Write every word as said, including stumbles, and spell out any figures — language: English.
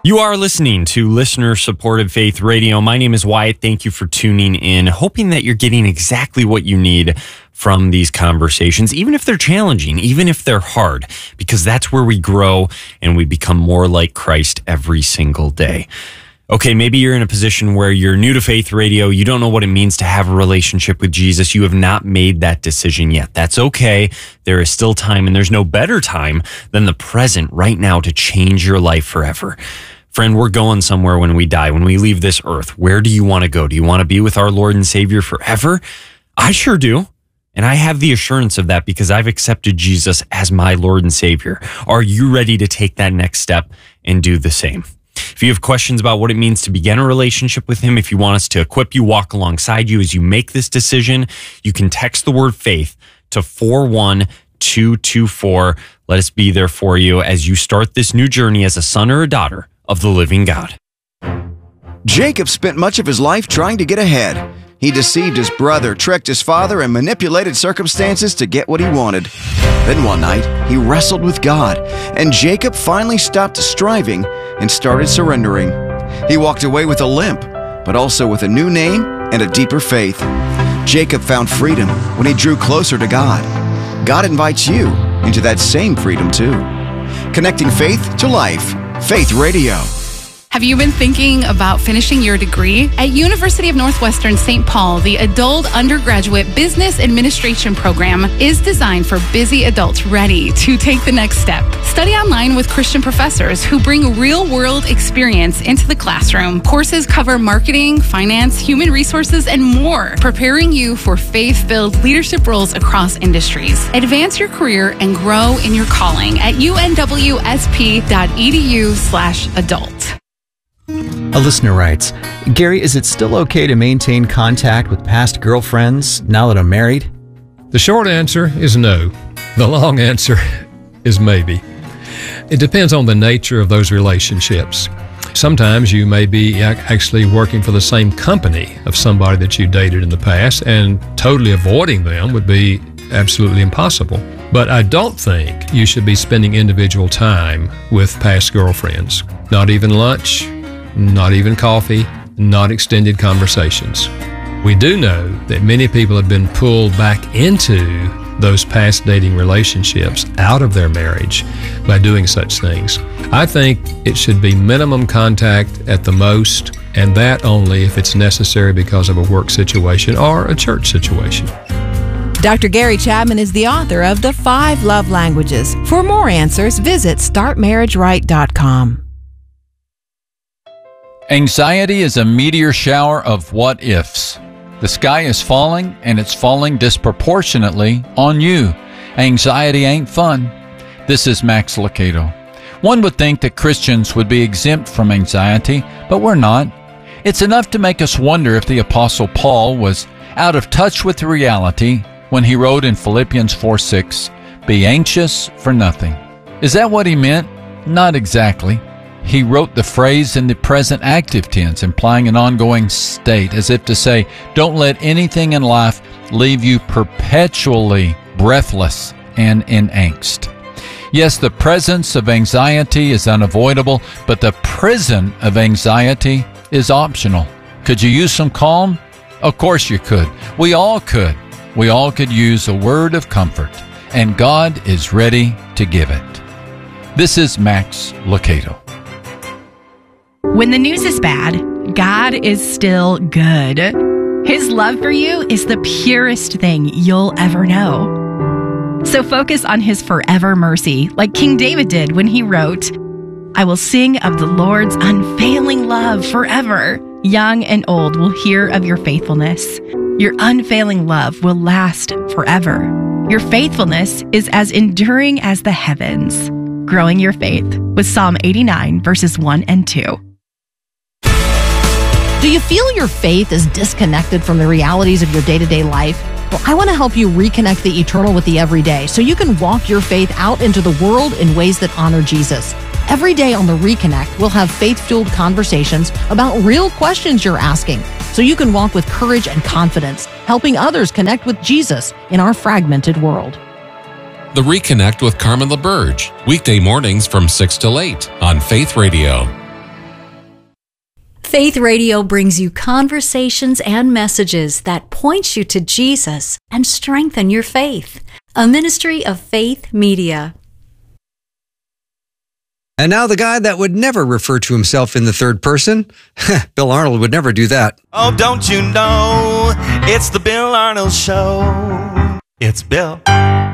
You are listening to Listener-Supported Faith Radio. My name is Wyatt. Thank you for tuning in, hoping that you're getting exactly what you need from these conversations, even if they're challenging, even if they're hard, because that's where we grow and we become more like Christ every single day. Okay, maybe you're in a position where you're new to Faith Radio. You don't know what it means to have a relationship with Jesus. You have not made that decision yet. That's okay. There is still time, and there's no better time than the present right now to change your life forever. Friend, we're going somewhere when we die, when we leave this earth. Where do you want to go? Do you want to be with our Lord and Savior forever? I sure do. And I have the assurance of that because I've accepted Jesus as my Lord and Savior. Are you ready to take that next step and do the same? If you have questions about what it means to begin a relationship with Him, if you want us to equip you, walk alongside you as you make this decision, you can text the word faith to four one two two four. Let us be there for you as you start this new journey as a son or a daughter of the living God. Jacob spent much of his life trying to get ahead. He deceived his brother, tricked his father, and manipulated circumstances to get what he wanted. Then one night, he wrestled with God, and Jacob finally stopped striving and started surrendering. He walked away with a limp, but also with a new name and a deeper faith. Jacob found freedom when he drew closer to God. God invites you into that same freedom too. Connecting faith to life. Faith Radio. Have you been thinking about finishing your degree? At University of Northwestern Saint Paul, the Adult Undergraduate Business Administration program is designed for busy adults ready to take the next step. Study online with Christian professors who bring real-world experience into the classroom. Courses cover marketing, finance, human resources, and more, preparing you for faith-filled leadership roles across industries. Advance your career and grow in your calling at unwsp.edu slash adult. A listener writes, Gary, is it still okay to maintain contact with past girlfriends now that I'm married? The short answer is no. The long answer is maybe. It depends on the nature of those relationships. Sometimes you may be actually working for the same company of somebody that you dated in the past, and totally avoiding them would be absolutely impossible. But I don't think you should be spending individual time with past girlfriends. Not even lunch, not even coffee, not extended conversations. We do know that many people have been pulled back into those past dating relationships out of their marriage by doing such things. I think it should be minimum contact at the most, and that only if it's necessary because of a work situation or a church situation. Doctor Gary Chapman is the author of The Five Love Languages. For more answers, visit start marriage right dot com. Anxiety is a meteor shower of what-ifs. The sky is falling, and it's falling disproportionately on you. Anxiety ain't fun. This is Max Lucado. One would think that Christians would be exempt from anxiety, but we're not. It's enough to make us wonder if the Apostle Paul was out of touch with reality when he wrote in Philippians four six, "Be anxious for nothing." Is that what he meant? Not exactly. He wrote the phrase in the present active tense, implying an ongoing state, as if to say, don't let anything in life leave you perpetually breathless and in angst. Yes, the presence of anxiety is unavoidable, but the prison of anxiety is optional. Could you use some calm? Of course you could. We all could. We all could use a word of comfort, and God is ready to give it. This is Max Lucado. When the news is bad, God is still good. His love for you is the purest thing you'll ever know. So focus on His forever mercy, like King David did when he wrote, I will sing of the Lord's unfailing love forever. Young and old will hear of your faithfulness. Your unfailing love will last forever. Your faithfulness is as enduring as the heavens. Growing your faith with Psalm eighty-nine, verses one and two. Do you feel your faith is disconnected from the realities of your day-to-day life? Well, I want to help you reconnect the eternal with the everyday so you can walk your faith out into the world in ways that honor Jesus. Every day on The Reconnect, we'll have faith-fueled conversations about real questions you're asking so you can walk with courage and confidence, helping others connect with Jesus in our fragmented world. The Reconnect with Carmen LaBerge, weekday mornings from six till eight on Faith Radio. Faith Radio brings you conversations and messages that point you to Jesus and strengthen your faith. A ministry of Faith Media. And now the guy that would never refer to himself in the third person. Bill Arnold would never do that. Oh, don't you know, it's the Bill Arnold Show. It's Bill.